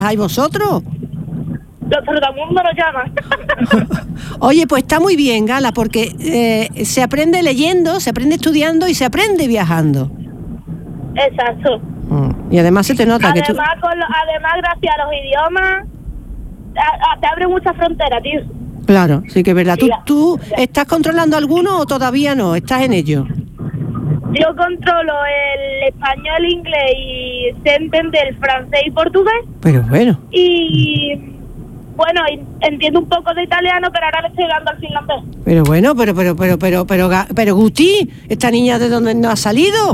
¿Hay vosotros? Los trotamundos nos llaman. Oye, pues está muy bien, Gala, porque se aprende leyendo, se aprende estudiando y se aprende viajando. Exacto. Y además se te nota además, que tú... Además, gracias a los idiomas, te abre muchas fronteras, tío. Claro, sí que es verdad. ¿Tú estás controlando alguno o todavía no? ¿Estás en ello? Yo controlo el español, inglés y sé entender el francés y portugués. Pero bueno. Y bueno, entiendo un poco de italiano, pero ahora le estoy dando al finlandés. Pero bueno, pero Guti, ¿esta niña de dónde no ha salido?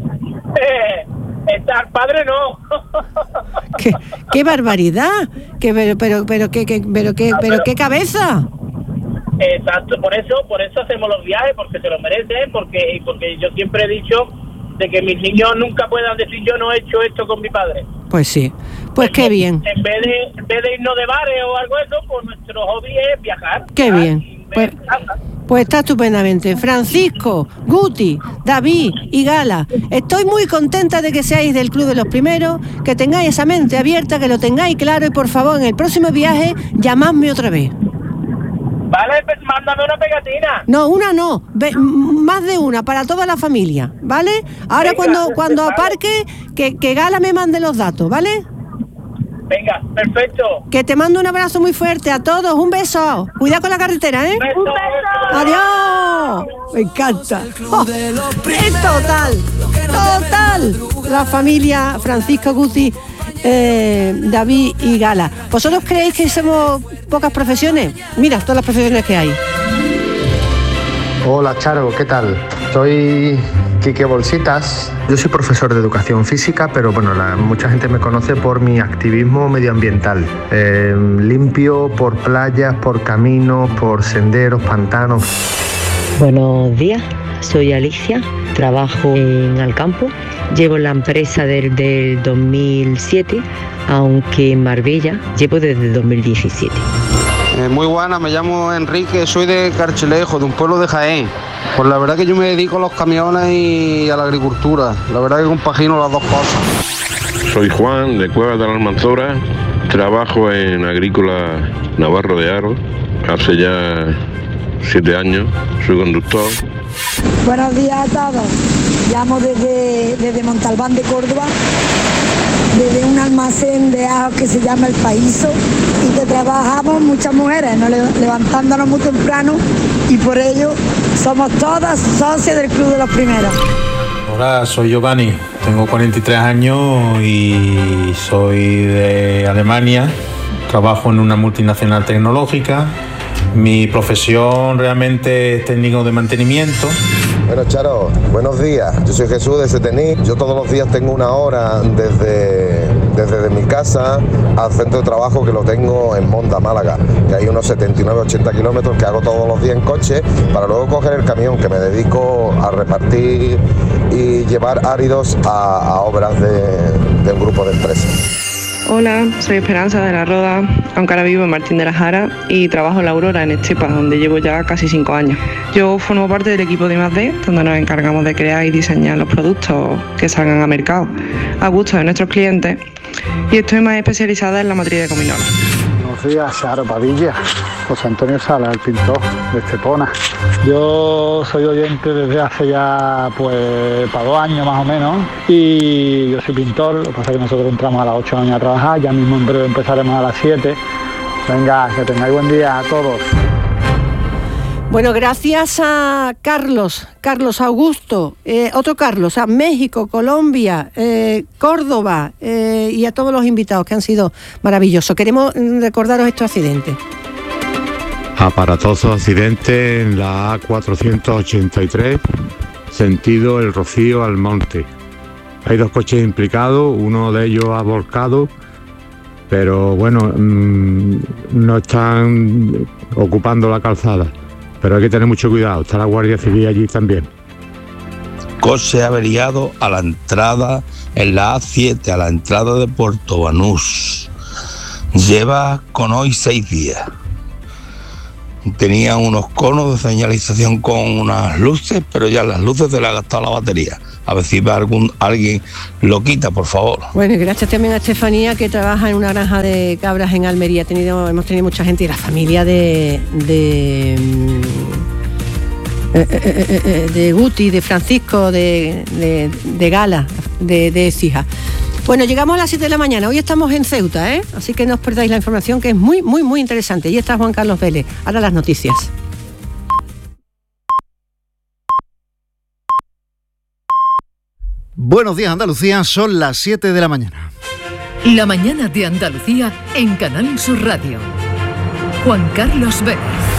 Estar padre no. ¡Qué barbaridad! Pero qué cabeza. Exacto, por eso hacemos los viajes, porque se lo merecen, porque yo siempre he dicho de que mis niños nunca puedan decir yo no he hecho esto con mi padre. Pues sí, pues qué bien. En vez de irnos de bares o algo de eso, pues nuestro hobby es viajar. Qué bien. Pues está estupendamente. Francisco, Guti, David y Gala, estoy muy contenta de que seáis del Club de los Primeros, que tengáis esa mente abierta, que lo tengáis claro y por favor en el próximo viaje llamadme otra vez. Vale, pues mándame una pegatina. No, una no, más de una, para toda la familia, ¿vale? Ahora venga, cuando aparque, que Gala me mande los datos, ¿vale? Venga, perfecto. Que te mando un abrazo muy fuerte a todos, un beso. Cuidado con la carretera, ¿eh? Un beso. Adiós. Me encanta. Es total. La familia Francisco, Guti, David y Gala. ¿Vosotros creéis que somos pocas profesiones? Mira, todas las profesiones que hay. Hola Charo, ¿qué tal? Soy Quique Bolsitas. Yo soy profesor de educación física, pero bueno, mucha gente me conoce por mi activismo medioambiental. Limpio por playas, por caminos, por senderos, pantanos. Buenos días, soy Alicia, trabajo en Alcampo. Llevo la empresa desde 2007, aunque en Marbella llevo desde 2017. Muy buena, me llamo Enrique, soy de Carchelejo, de un pueblo de Jaén. Pues la verdad que yo me dedico a los camiones y a la agricultura. La verdad que compagino las dos cosas. Soy Juan, de Cuevas de la Almanzora. Trabajo en Agrícola Navarro de Aro. Hace ya 7 años. Soy conductor. Buenos días a todos. Llamo desde Montalbán de Córdoba, desde un almacén de ajos que se llama El Paíso, y que trabajamos muchas mujeres, ¿no? Levantándonos muy temprano, y por ello somos todas socias del Club de los Primeros. Hola, soy Giovanni, tengo 43 años y soy de Alemania, trabajo en una multinacional tecnológica. Mi profesión realmente es técnico de mantenimiento. Bueno, Charo, buenos días. Yo soy Jesús de Setení. Yo todos los días tengo una hora desde mi casa al centro de trabajo, que lo tengo en Monda, Málaga, que hay unos 79-80 kilómetros que hago todos los días en coche, para luego coger el camión, que me dedico a repartir y llevar áridos a obras de un grupo de empresas. Hola, soy Esperanza de la Roda, aunque ahora vivo en Martín de la Jara y trabajo en La Aurora, en Estepa, donde llevo ya casi 5 años. Yo formo parte del equipo de I+D, donde nos encargamos de crear y diseñar los productos que salgan a mercado a gusto de nuestros clientes, y estoy más especializada en la matriz de gominola. Buenos días, Charo Padilla, José Antonio Sala, el pintor de Estepona. Yo soy oyente desde hace ya para 2 años más o menos, y yo soy pintor. Lo que pasa es que nosotros entramos a las 8 años a trabajar, ya mismo en breve empezaremos a las 7. Venga, que tengáis buen día a todos. Bueno, gracias a Carlos Augusto, otro Carlos, a México, Colombia, Córdoba, y a todos los invitados que han sido maravillosos. Queremos recordaros estos accidentes. Aparatoso accidente en la A483, sentido El Rocío al Monte. Hay 2 coches implicados, uno de ellos ha volcado, pero bueno, no están ocupando la calzada. Pero hay que tener mucho cuidado, está la Guardia Civil allí también. Coche averiado a la entrada, en la A7, a la entrada de Puerto Banús. Lleva con hoy 6 días. Tenía unos conos de señalización con unas luces, pero ya las luces se le ha gastado la batería. a ver si va alguien lo quita, por favor. Bueno, y gracias también a Estefanía, que trabaja en una granja de cabras en Almería. Hemos tenido mucha gente, y la familia de Guti, de Francisco, de Gala, de Écija. Bueno, llegamos a las 7 de la mañana. Hoy estamos en Ceuta, así que no os perdáis la información, que es muy, muy, muy interesante. Y está Juan Carlos Vélez. Ahora las noticias. Buenos días, Andalucía, son las 7 de la mañana. La mañana de Andalucía en Canal Sur Radio. Juan Carlos Vélez.